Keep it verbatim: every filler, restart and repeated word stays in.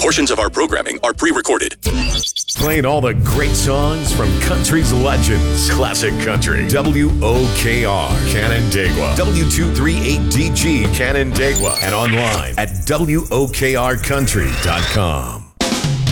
Portions of our programming are pre-recorded. Playing all the great songs from country's legends. Classic Country. W O K R, Canandaigua. W two three eight D G, Canandaigua. And online at W O K R country dot com.